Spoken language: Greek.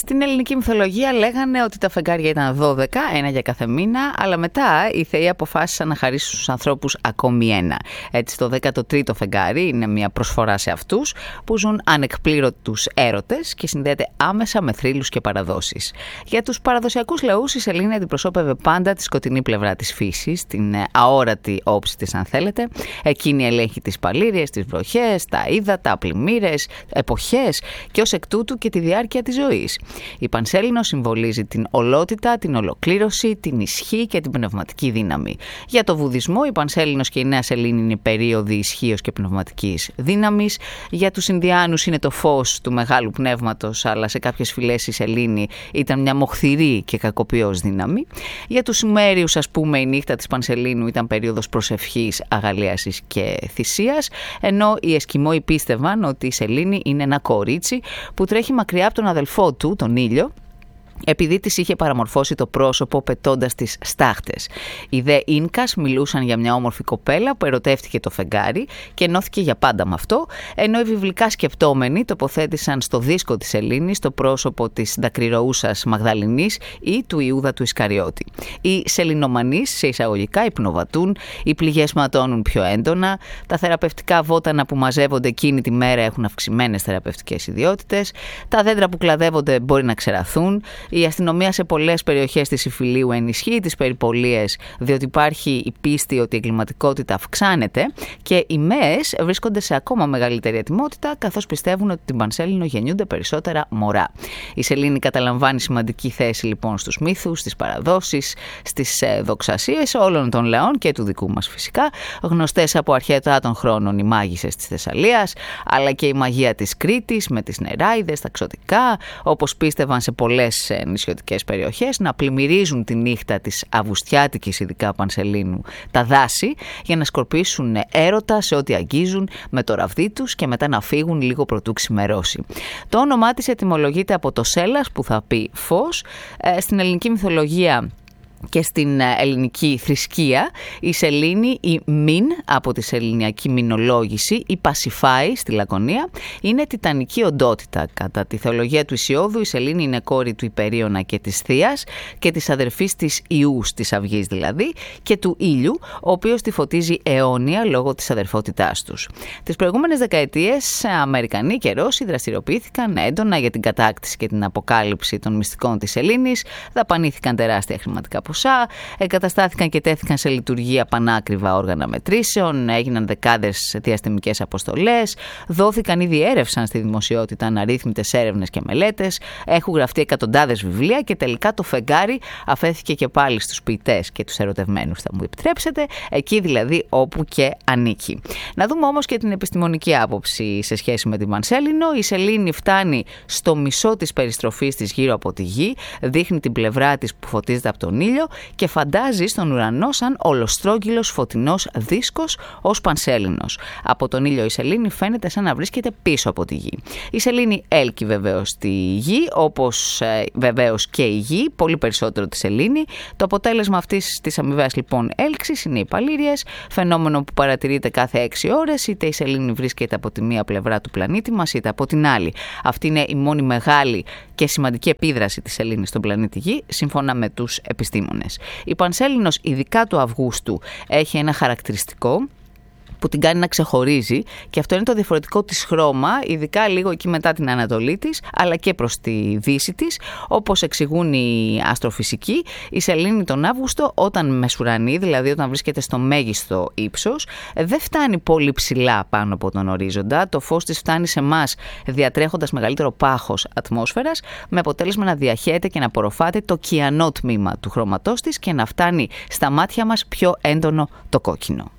Στην ελληνική μυθολογία λέγανε ότι τα φεγγάρια ήταν 12, ένα για κάθε μήνα, αλλά μετά οι θεοί αποφάσισαν να χαρίσουν στους ανθρώπους ακόμη ένα. Έτσι το 13ο φεγγάρι είναι μια προσφορά σε αυτούς που ζουν ανεκπλήρωτους έρωτες και συνδέεται άμεσα με θρύλους και παραδόσεις. Για τους παραδοσιακούς λαούς η σελήνη αντιπροσώπευε πάντα τη σκοτεινή πλευρά της φύσης, την αόρατη όψη της αν θέλετε. Εκείνη ελέγχει τις παλήριες, τις βροχές, τα ύδατα, πλημμύρες, εποχές και ως εκ τούτου και τη διάρκεια της ζωής. Η Πανσέλινος συμβολίζει την ολότητα, την ολοκλήρωση, την ισχύ και την πνευματική δύναμη. Για το Βουδισμό, η Πανσέλινος και η Νέα Σελήνη είναι περίοδοι ισχύως και πνευματικής δύναμης. Για τους Ινδιάνους είναι το φως του μεγάλου πνεύματος, αλλά σε κάποιες φυλές η σελήνη ήταν μια μοχθηρή και κακοποιός δύναμη. Για τους Σουμέριους, ας πούμε, η νύχτα της Πανσελίνου ήταν περίοδος προσευχής, αγαλίασης και θυσίας, ενώ οι Εσκιμόοι πίστευαν ότι η σελήνη είναι ένα κορίτσι που τρέχει μακριά από τον αδελφό του, τον ήλιο, επειδή της είχε παραμορφώσει το πρόσωπο πετώντας τις στάχτες. Οι δε Ίνκας μιλούσαν για μια όμορφη κοπέλα που ερωτεύτηκε το φεγγάρι και ενώθηκε για πάντα με αυτό, ενώ οι βιβλικά σκεπτόμενοι τοποθέτησαν στο δίσκο της σελήνης το πρόσωπο της δακρυρωούσας Μαγδαληνής ή του Ιούδα του Ισκαριώτη. Οι σεληνομανείς σε εισαγωγικά υπνοβατούν, οι πληγές ματώνουν πιο έντονα, τα θεραπευτικά βότανα που μαζεύονται εκείνη τη μέρα έχουν αυξημένες θεραπευτικές ιδιότητες, τα δέντρα που κλαδεύονται μπορεί να ξεραθούν. Η αστυνομία σε πολλές περιοχές της Ιφιλίου ενισχύει τις περιπολίες, διότι υπάρχει η πίστη ότι η εγκληματικότητα αυξάνεται και οι ΜΕΕΣ βρίσκονται σε ακόμα μεγαλύτερη ετοιμότητα, καθώς πιστεύουν ότι την Πανσέλινο γεννιούνται περισσότερα μωρά. Η σελήνη καταλαμβάνει σημαντική θέση λοιπόν στους μύθους, στις παραδόσεις, στις δοξασίες όλων των λαών και του δικού μας φυσικά, γνωστές από αρχαίτα των χρόνων οι μάγισσες της Θεσσαλίας, αλλά και η μαγεία της Κρήτης με τις νεράιδες, τα ξωτικά, όπως πίστευαν σε πολλές νησιωτικές περιοχές, να πλημμυρίζουν τη νύχτα της Αυγουστιάτικης, ειδικά Πανσελίνου, τα δάση για να σκορπίσουν έρωτα σε ό,τι αγγίζουν με το ραβδί τους και μετά να φύγουν λίγο πρωτού ξημερώσει. Το όνομά της ετυμολογείται από το σέλας που θα πει φως. Στην ελληνική μυθολογία και στην ελληνική θρησκεία η σελήνη, η Μην από τη σεληνιακή μηνολόγηση, η Πασιφάη στη Λακωνία, είναι τιτανική οντότητα. Κατά τη θεολογία του Ησιώδου η σελήνη είναι κόρη του Υπερίωνα και της Θείας και της αδερφής της Ιούς, της Αυγής δηλαδή, και του ήλιου, ο οποίος τη φωτίζει αιώνια λόγω της αδερφότητάς τους. Τις προηγούμενες δεκαετίες Αμερικανοί και Ρώσοι δραστηριοποιήθηκαν έντονα για την κατάκτηση και την αποκάλυψη των μυστικών της σελήνης, δαπανήθηκαν τεράστια χρηματικά ποσά, εγκαταστάθηκαν και τέθηκαν σε λειτουργία πανάκριβα όργανα μετρήσεων, έγιναν δεκάδες διαστημικές αποστολές, δόθηκαν ή διέρευσαν στη δημοσιότητα αναρρύθμιτες έρευνες και μελέτες, έχουν γραφτεί εκατοντάδες βιβλία και τελικά το φεγγάρι αφέθηκε και πάλι στους ποιητές και τους ερωτευμένους, θα μου επιτρέψετε, εκεί δηλαδή όπου και ανήκει. Να δούμε όμως και την επιστημονική άποψη σε σχέση με την Πανσέλινο. Η σελήνη φτάνει στο μισό της περιστροφής της γύρω από τη γη, δείχνει την πλευρά της που φωτίζεται από τον ήλιο και φαντάζει στον ουρανό σαν ολοστρόγγυλος φωτεινός δίσκος ως Πανσέλινος. Από τον ήλιο η σελήνη φαίνεται σαν να βρίσκεται πίσω από τη γη. Η σελήνη έλκει βεβαίως τη γη, όπως βεβαίως και η γη, πολύ περισσότερο τη σελήνη. Το αποτέλεσμα αυτής της αμοιβαίας λοιπόν έλξης είναι οι παλήριες, φαινόμενο που παρατηρείται κάθε 6 ώρες, είτε η σελήνη βρίσκεται από τη μία πλευρά του πλανήτη μας είτε από την άλλη. Αυτή είναι η μόνη μεγάλη και σημαντική επίδραση της σελήνης στον πλανήτη Γη, σύμφωνα με τους επιστήμονες. Η Πανσέλινος, ειδικά του Αυγούστου, έχει ένα χαρακτηριστικό που την κάνει να ξεχωρίζει και αυτό είναι το διαφορετικό της χρώμα, ειδικά λίγο εκεί μετά την ανατολή της, αλλά και προς τη δύση της. Όπως εξηγούν οι αστροφυσικοί, η σελήνη τον Αύγουστο όταν μεσουρανεί, δηλαδή όταν βρίσκεται στο μέγιστο ύψος, δεν φτάνει πολύ ψηλά πάνω από τον ορίζοντα. Το φως της φτάνει σε εμάς διατρέχοντας μεγαλύτερο πάχος ατμόσφαιρας, με αποτέλεσμα να διαχέεται και να απορροφάται το κιανό τμήμα του χρώματός της και να φτάνει στα μάτια μας πιο έντονο το κόκκινο.